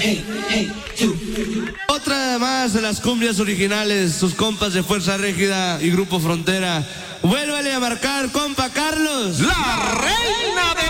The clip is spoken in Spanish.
Otra más de las cumbias originales, sus compas de Fuerza Régida y Grupo Frontera. Vuélvale a marcar, compa Carlos. La reina de